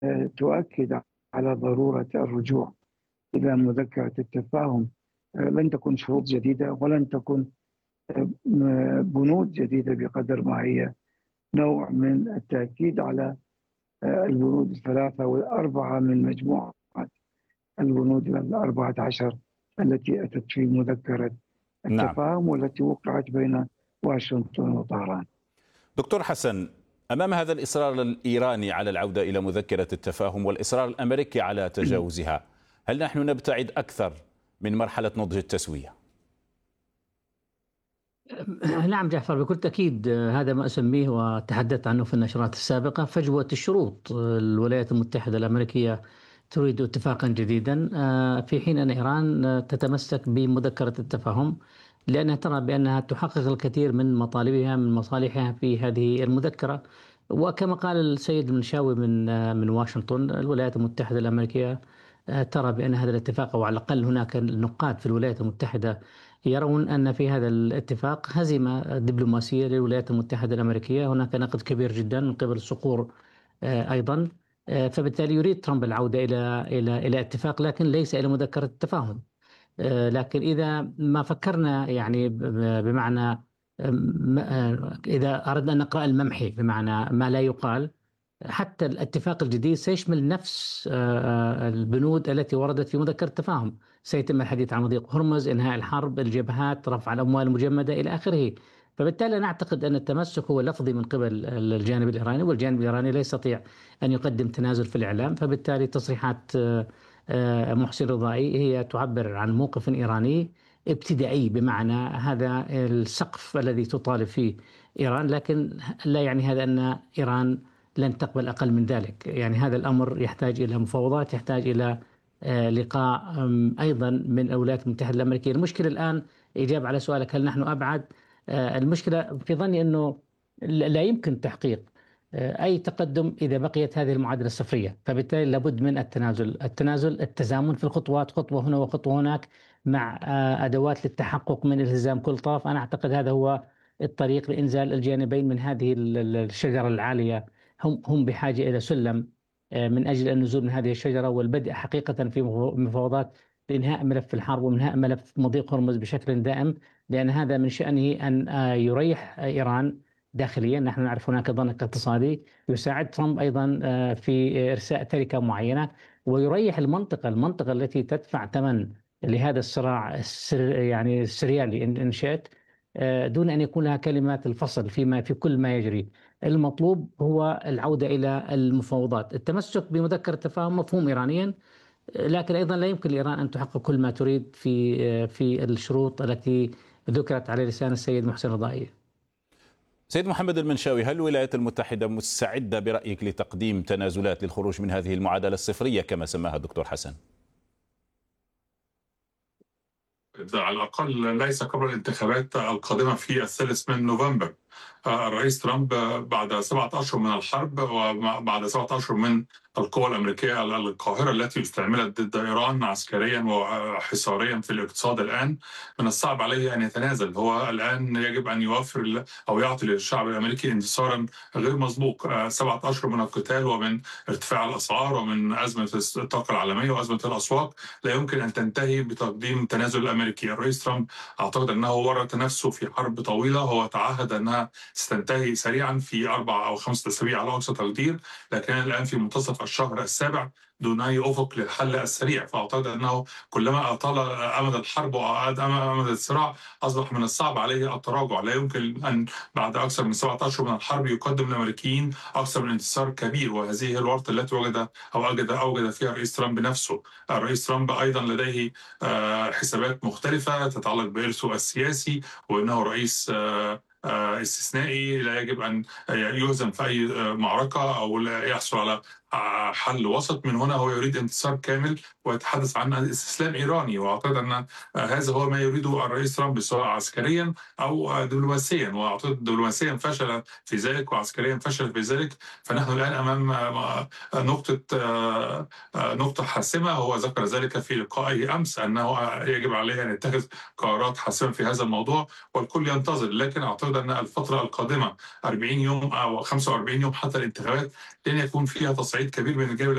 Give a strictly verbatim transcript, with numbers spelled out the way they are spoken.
آآ تؤكد على ضرورة الرجوع إلى مذكرة التفاهم. آآ لن تكن شروط جديدة ولن تكن آآ م بنود جديدة بقدر ما هي نوع من التأكيد على آآ البنود الثلاثة والأربعة من مجموعة البنود الأربعة عشر التي أتت في مذكرة نعم. التفاهم والتي وقعت بين واشنطن وطهران. دكتور حسن، أمام هذا الإصرار الإيراني على العودة إلى مذكرة التفاهم والإصرار الأمريكي على تجاوزها، هل نحن نبتعد أكثر من مرحلة نضج التسوية؟ نعم جعفر، بكل تأكيد هذا ما أسميه وتحدثت عنه في النشرات السابقة: فجوة الشروط. الولايات المتحدة الأمريكية تريد اتفاقا جديدا، في حين أن إيران تتمسك بمذكرة التفاهم لأنها ترى بأنها تحقق الكثير من مطالبها من مصالحها في هذه المذكرة. وكما قال السيد المنشاوي من من واشنطن، الولايات المتحدة الأمريكية ترى بأن هذا الاتفاق، أو على الأقل هناك النقاد في الولايات المتحدة يرون أن في هذا الاتفاق هزيمة دبلوماسية للولايات المتحدة الأمريكية. هناك نقد كبير جدا من قبل الصقور أيضا. فبالتالي يريد ترامب العودة إلى إلى إلى اتفاق، لكن ليس إلى مذكرة التفاهم. لكن إذا ما فكرنا يعني بمعنى إذا أردنا أن نقرأ الممحي بمعنى ما لا يقال، حتى الاتفاق الجديد سيشمل نفس البنود التي وردت في مذكرة التفاهم. سيتم الحديث عن مضيق هرمز، إنهاء الحرب، الجبهات، رفع الأموال المجمدة إلى آخره. فبالتالي نعتقد أن التمسك هو لفظي من قبل الجانب الإيراني، والجانب الإيراني لا يستطيع أن يقدم تنازل في الإعلام. فبالتالي تصريحات محسن رضائي هي تعبر عن موقف إيراني ابتدائي، بمعنى هذا السقف الذي تطالب فيه إيران، لكن لا يعني هذا أن إيران لن تقبل أقل من ذلك. يعني هذا الأمر يحتاج إلى مفاوضات، يحتاج إلى لقاء أيضا من الولايات المتحدة الأمريكية. المشكلة الآن، إجابة على سؤالك هل نحن أبعد، المشكلة في ظني أنه لا يمكن تحقيق أي تقدم إذا بقيت هذه المعادلة الصفرية. فبالتالي لابد من التنازل التنازل التزامن في الخطوات، خطوة هنا وخطوة هناك، مع أدوات للتحقق من التزام كل طرف. أنا أعتقد هذا هو الطريق لإنزال الجانبين من هذه الشجرة العالية. هم هم بحاجة إلى سلم من أجل النزول من هذه الشجرة والبدء حقيقة في مفاوضات لإنهاء ملف الحرب وإنهاء ملف مضيق هرمز بشكل دائم، لأن هذا من شأنه أن يريح إيران داخليا. نحن نعرف هناك ضنك اقتصادي، يساعد ترامب أيضا في إرساء تركة معينة، ويريح المنطقة المنطقة التي تدفع ثمن لهذا الصراع السر يعني السريالي إن شئت، دون أن يكون لها كلمات الفصل فيما في كل ما يجري. المطلوب هو العودة إلى المفاوضات. التمسك بمذكرة التفاهم مفهوم إيرانيا، لكن أيضا لا يمكن لإيران أن تحقق كل ما تريد في في الشروط التي ذكرت على لسان السيد محسن رضائي. سيد محمد المنشاوي، هل الولايات المتحدة مستعدة برأيك لتقديم تنازلات للخروج من هذه المعادلة الصفرية كما سماها الدكتور حسن؟ على الأقل ليس قبل الانتخابات القادمة في الثالث من نوفمبر. الرئيس ترامب بعد سبعة أشهر من الحرب وبعد سبعة أشهر من القوى الأمريكية القاهرة التي استعملت ضد إيران عسكريا وحصاريا في الاقتصاد، الآن من الصعب عليه أن يتنازل. هو الآن يجب أن يوفر أو يعطي للشعب الأمريكي انتصارا غير مسبوق. سبعة أشهر من القتال ومن ارتفاع الأسعار ومن أزمة الطاقة العالمية وأزمة الأسواق لا يمكن أن تنتهي بتقديم تنازل أمريكي. الرئيس ترامب أعتقد أنه ورط نفسه في حرب طويلة، هو تعهد أنها ستنتهي سريعا في أربع أو خمسة أسابيع على أقصى تقدير، لكن الآن في منتصف الشهر السابع دون أي أفق للحل السريع. فأعتقد أنه كلما أطال أمد الحرب وأعاد أمد الصراع أصبح من الصعب عليه التراجع. لا يمكن أن بعد أكثر من سبعة أشهر من الحرب يقدم الأمريكيين أكثر من انتصار كبير، وهذه هي الورطة التي وجد أو أوجد أوجد فيها الرئيس ترامب نفسه. الرئيس ترامب أيضا لديه حسابات مختلفة تتعلق بإرثه السياسي، وأنه رئيس استثنائي لا يجب أن يهزم في أي معركة أو لا يحصل على حل وسط. من هنا هو يريد انتصار كامل ويتحدث عن استسلام إيراني، وأعتقد أن هذا هو ما يريده الرئيس ترامب سواء عسكريا أو دبلوماسيا، وأعتقد دبلوماسيا فشل في ذلك وعسكريا فشل في ذلك. فنحن الآن أمام نقطة نقطة حاسمة. هو ذكر ذلك في لقائه أمس أنه يجب عليه أن يتخذ قرارات حاسمة في هذا الموضوع، والكل ينتظر. لكن أعتقد أن الفترة القادمة أربعين يوم أو خمسة وأربعين يوم حتى الانتخابات لن يكون فيها تصعيد كبير من الجانب